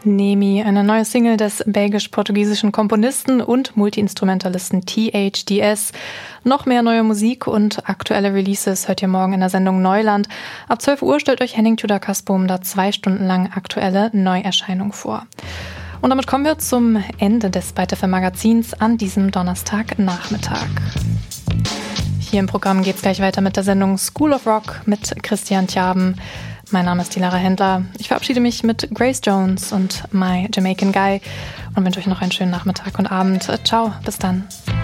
Nemi, eine neue Single des belgisch-portugiesischen Komponisten und Multiinstrumentalisten THDS. Noch mehr neue Musik und aktuelle Releases hört ihr morgen in der Sendung Neuland. Ab 12 Uhr stellt euch Henning Tudor-Kasbohm da 2 Stunden lang aktuelle Neuerscheinungen vor. Und damit kommen wir zum Ende des Byte FM Magazins an diesem Donnerstagnachmittag. Hier im Programm geht es gleich weiter mit der Sendung School of Rock mit Christian Tjaben. Mein Name ist die Lara Händler. Ich verabschiede mich mit Grace Jones und My Jamaican Guy und wünsche euch noch einen schönen Nachmittag und Abend. Ciao, bis dann.